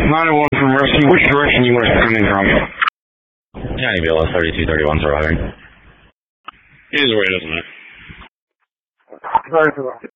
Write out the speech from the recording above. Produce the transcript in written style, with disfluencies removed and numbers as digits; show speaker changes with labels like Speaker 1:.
Speaker 1: 901 from rescue. Which direction you want us coming from?
Speaker 2: Yeah, you'll be able to 3231 surviving.
Speaker 1: Either way, doesn't matter. Sorry for that.